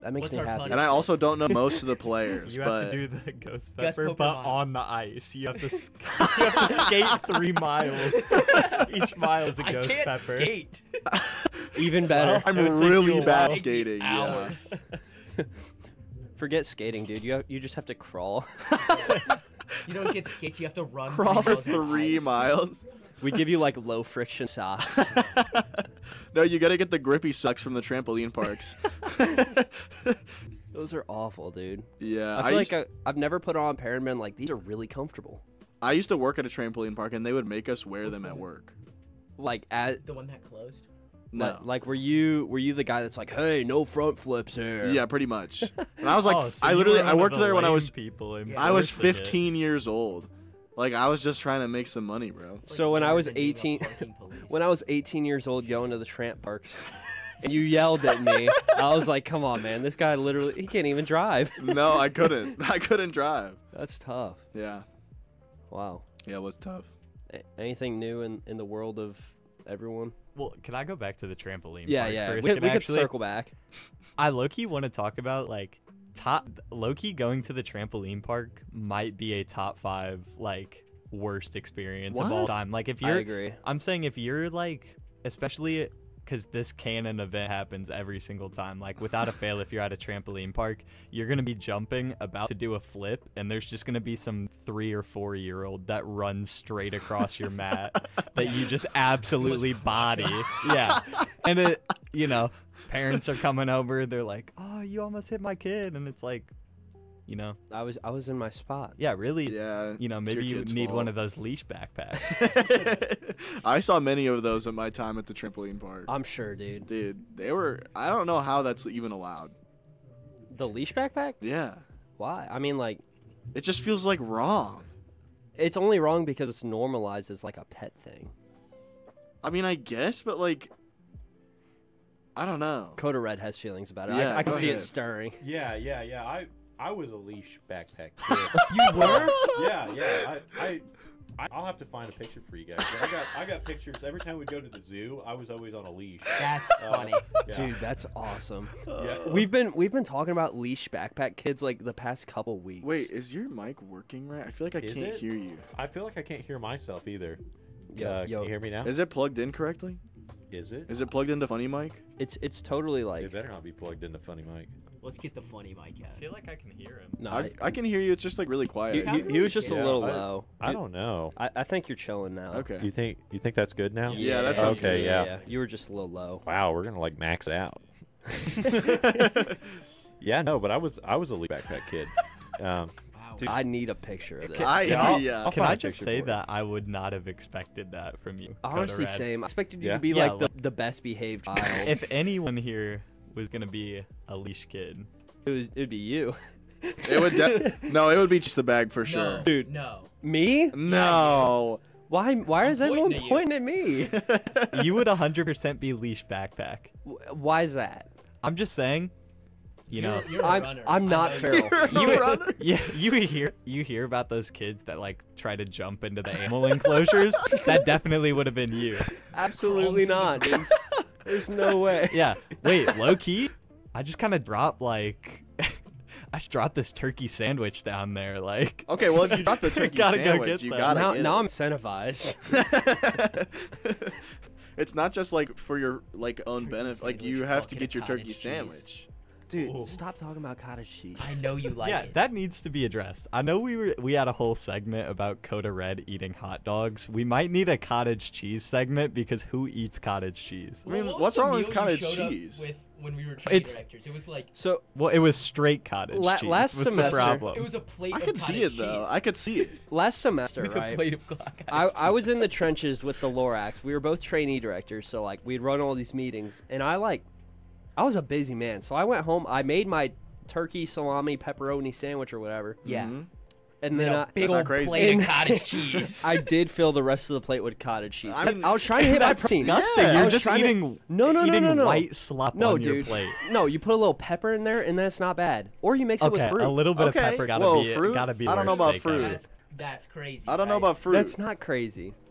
That makes What's me our happy. punishment? And I also don't know most of the players, You but have to do the ghost Ghost pepper, pepper but mile. on the ice. You have to you have to skate 3 miles. Each mile is a I ghost can't pepper. skate. Even better. I'm It would take really you a bad while. skating. Yeah. Hours. Forget skating, dude. You just have to crawl. You don't get skates. You have to run. Crawl for 3 miles on 3 ice. miles. We give you like low friction socks. No, you gotta get the grippy socks from the trampoline parks. Those are awful, dude. Yeah, I feel like I've never put on a pair and been like, these are really comfortable. I used to work at a trampoline park, and they would make us wear them at work. Like at The one that closed. No. like were you the guy that's like, hey, no front flips here? Yeah, pretty much. And I was like, Oh, so I you literally, were I one of worked the there when I lame was, people in I was forcing it. 15 years old. Like, I was just trying to make some money, bro. It's So when I better was than being a 18 parking police. When I was 18 years old going to the tramp parks and you yelled at me, I was like, come on, man. This guy literally, he can't even drive. No, I couldn't. I couldn't drive. That's tough. Yeah. Wow. Yeah, it was tough. Anything new in the world of everyone? Well, can I go back to the trampoline Yeah, park yeah. for a We second? could Actually, circle back. I low-key want to talk about, like, low-key going to the trampoline park might be a top 5, like, worst experience of all What? time. Like, if I you're, agree. I'm saying if you're, like, especially because this canon event happens every single time. Like, without a fail, if you're at a trampoline park, you're going to be jumping, about to do a flip, and there's just going to be some 3 or 4-year-old that runs straight across your mat that you just absolutely body. Yeah. And it, you know, parents are coming over, they're like, oh, you almost hit my kid. And it's like, you know, I was in my spot. yeah, really, Yeah. you know, it's maybe your you kid's need fault. one of those leash backpacks. I saw many of those at my time at the trampoline park. I'm sure, dude. Dude, they were, I don't know how that's even allowed. The leash backpack? Yeah. Why? I mean, like, It just feels like wrong. it's only wrong because it's normalized as like a pet thing. I mean, I guess, but like, I don't know. Coda Red has feelings about it. Yeah, I can go see it ahead. stirring. Yeah. I was a leash backpack kid. You were? yeah. I'll have to find a picture for you guys. I got pictures. Every time we go to the zoo, I was always on a leash. That's funny. Yeah. Dude, that's awesome. Yeah. We've been talking about leash backpack kids like the past couple weeks. Wait, is your mic working right? I feel like I Is can't it? hear you. I feel like I can't hear myself either. Yo, Can yo. you hear me now? Is it plugged in correctly? Is it? Is it plugged into Funny Mic? it's totally like It better not be plugged into Funny Mic. Let's get the funny mic I out. feel like I can hear him. no. I can hear you. It's just like really quiet. He was just a Yeah, little I- low. I don't know. I think you're chilling now. Okay. You think that's good now? Yeah, that sounds Okay, good. yeah. You were just a little low. Wow, we're gonna like max it out. Yeah, no, but I was a leash backpack kid. Wow. I need a picture of this. Yeah. Can find I a just picture say for you. that I would not have expected that from you? Honestly, Coda Red. same. I expected you Yeah? to be Yeah, like the best behaved child. If anyone here was gonna be a leash kid, it'd be you. It would. No, it would be just the bag for sure. No, Dude. No. Me? No. Why is everyone pointing at you. pointing at me? you would 100% be leash backpack. Why is that? I'm just saying, you know. You're a runner. I'm I not know feral. Yeah, you hear about those kids that like try to jump into the animal enclosures? That definitely would have been you. Absolutely not, dude. There's no way. Yeah. Wait, low key, I just kind of dropped like, I just dropped this turkey sandwich down there. Like, Okay, well if you got the turkey Gotta go sandwich, get you that. gotta Now, get now it. I'm incentivized. It's not just like for your like own Turkey benefit. Like sandwich, you have oh, to get a get your cottage turkey cheese. sandwich. Dude, Ooh. stop talking about cottage cheese. I know you like yeah, it. that needs to be addressed. I know we had a whole segment about Coda Red eating hot dogs. We might need a cottage cheese segment because who eats cottage cheese? I mean, What was what's the wrong meal with you cottage showed up cheese? with when we were training It's- directors? It was like So Well, it was straight cottage cheese. last was semester- the problem. it was a plate I of could see cottage it though. cheese. I could see it. last semester, It was a right? plate of cottage I was in the trenches with the Lorax. We were both trainee directors, so like we'd run all these meetings, and I was a busy man, so I went home. I made my turkey, salami, pepperoni sandwich or whatever, Yeah. Mhm. and Then then a big That's not old crazy. plate And- of cottage cheese. I did fill the rest of the plate with cottage cheese. I mean, I was trying to hit my That's protein. disgusting. I You're was just trying to- eating No. white slop No, on your dude. plate. No, you put a little pepper in there, and that's not bad. Or you mix it with Okay, fruit. a little bit Okay. of pepper Whoa, fruit? gotta be. I don't know worth about steak, fruit. guys. That's crazy. I don't know right? about fruit. That's not crazy.